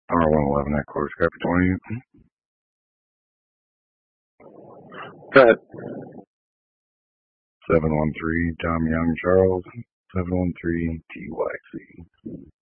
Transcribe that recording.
R111 at quarter copy 20. Cut. 713 Tom Young Charles. 713 TYC.